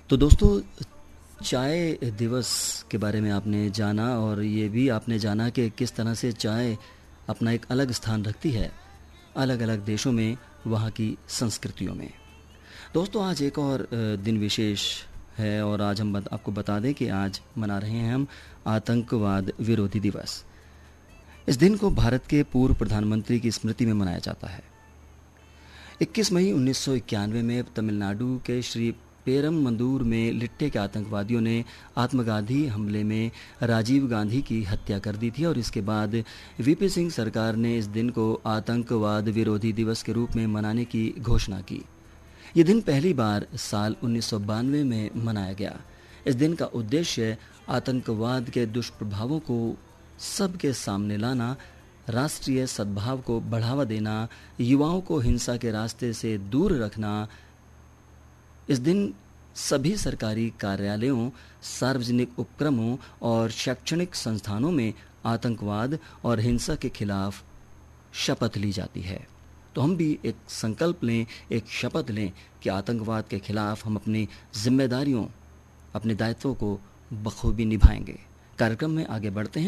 तो दोस्तों, चाय दिवस के बारे में आपने जाना और ये भी आपने जाना कि किस तरह से चाय अपना एक अलग स्थान रखती है अलग अलग देशों में, वहाँ की संस्कृतियों में। दोस्तों, आज एक और दिन विशेष है और आज हम आपको बता दें कि आज मना रहे हैं हम आतंकवाद विरोधी दिवस। इस दिन को भारत के पूर्व प्रधानमंत्री की स्मृति में मनाया जाता है। 21 मई 1991 में तमिलनाडु के श्री पेरमंदूर में लिट्टे के आतंकवादियों ने आत्मघाती हमले में राजीव गांधी की हत्या कर दी थी और इसके बाद वीपी सिंह सरकार ने इस दिन को आतंकवाद विरोधी दिवस के रूप में मनाने की घोषणा की। ये दिन पहली बार साल 1992 में मनाया गया। इस दिन का उद्देश्य आतंकवाद के दुष्प्रभावों को सबके सामने लाना, राष्ट्रीय सद्भाव को बढ़ावा देना, युवाओं को हिंसा के रास्ते से दूर रखना। इस दिन सभी सरकारी कार्यालयों, सार्वजनिक उपक्रमों और शैक्षणिक संस्थानों में आतंकवाद और हिंसा के खिलाफ शपथ ली जाती है। तो हम भी एक संकल्प लें, एक शपथ लें कि आतंकवाद के खिलाफ हम अपनी जिम्मेदारियों, अपने दायित्वों को बखूबी निभाएंगे। कार्यक्रम में आगे बढ़ते हैं।